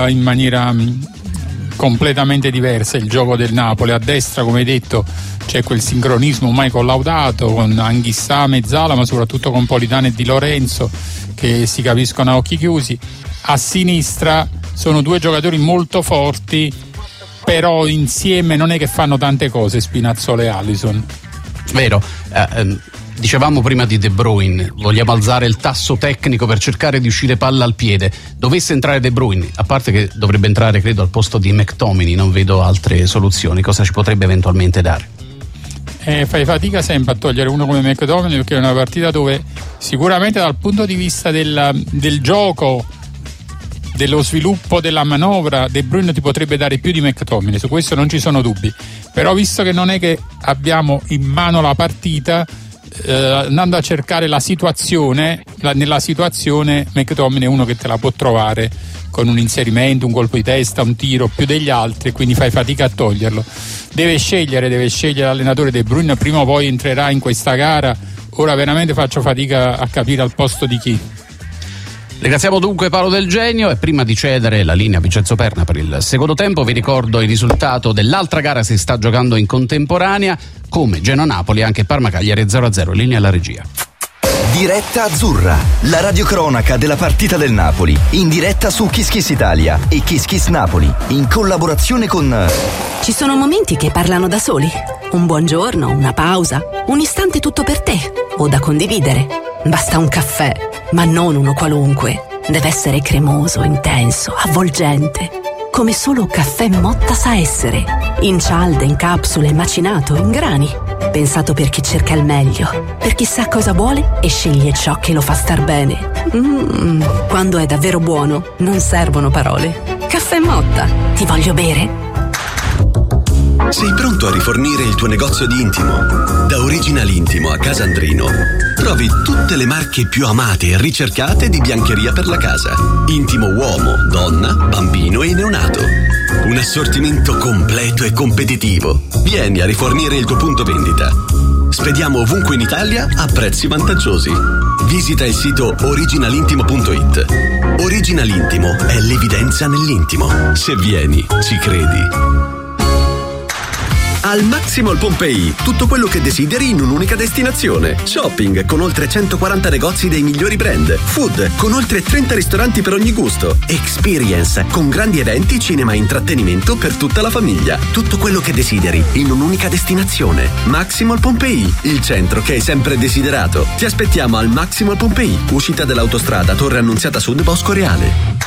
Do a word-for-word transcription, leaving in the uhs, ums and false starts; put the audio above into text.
sviluppa in maniera mh, completamente diversa il gioco del Napoli. A destra, come hai detto, c'è quel sincronismo mai collaudato con Anghissà, Mezzala, ma soprattutto con Politano e Di Lorenzo, che si capiscono a occhi chiusi. A sinistra sono due giocatori molto forti, però insieme non è che fanno tante cose, Spinazzola e Alisson. Vero. eh, ehm, dicevamo prima di De Bruyne, vogliamo alzare il tasso tecnico per cercare di uscire palla al piede. Dovesse entrare De Bruyne, a parte che dovrebbe entrare credo al posto di McTominay, non vedo altre soluzioni, cosa ci potrebbe eventualmente dare? Eh, fai fatica sempre a togliere uno come McTominay, perché è una partita dove sicuramente dal punto di vista del, del gioco, dello sviluppo della manovra, De Bruyne ti potrebbe dare più di McTominay, su questo non ci sono dubbi, però visto che non è che abbiamo in mano la partita, eh, andando a cercare la situazione, la, nella situazione McTominay è uno che te la può trovare con un inserimento, un colpo di testa, un tiro più degli altri, quindi fai fatica a toglierlo. Deve scegliere, deve scegliere l'allenatore. De Bruyne prima o poi entrerà in questa gara, ora veramente faccio fatica a capire al posto di chi. Ringraziamo dunque Paolo Del Genio, e prima di cedere la linea a Vincenzo Perna per il secondo tempo vi ricordo il risultato dell'altra gara che si sta giocando in contemporanea, come Genoa-Napoli, anche Parma-Cagliari zero a zero, linea alla regia. Diretta Azzurra, la radiocronaca della partita del Napoli, in diretta su Kiss Kiss Italia e Kiss Kiss Napoli, in collaborazione con... Ci sono momenti che parlano da soli. Un buongiorno, una pausa, un istante tutto per te, o da condividere. Basta un caffè, ma non uno qualunque. Deve essere cremoso, intenso, avvolgente, come solo Caffè Motta sa essere. In cialde, in capsule, macinato, in grani. Pensato per chi cerca il meglio, per chi sa cosa vuole e sceglie ciò che lo fa star bene. Mm, quando è davvero buono, non servono parole. Caffè Motta, ti voglio bere. Sei pronto a rifornire il tuo negozio di intimo? Da Original Intimo a Casandrino trovi tutte le marche più amate e ricercate di biancheria per la casa. Intimo uomo, donna, bambino e neonato. Un assortimento completo e competitivo. Vieni a rifornire il tuo punto vendita. Spediamo ovunque in Italia a prezzi vantaggiosi. Visita il sito original intimo punto it. Original Intimo è l'evidenza nell'intimo. Se vieni, ci credi. Al Maximall Pompei, tutto quello che desideri in un'unica destinazione. Shopping con oltre centoquaranta negozi dei migliori brand. Food con oltre trenta ristoranti per ogni gusto. Experience con grandi eventi, cinema e intrattenimento per tutta la famiglia. Tutto quello che desideri in un'unica destinazione. Maximall Pompei, il centro che hai sempre desiderato. Ti aspettiamo al Maximall Pompei, uscita dell'autostrada Torre Annunziata Sud Bosco Reale.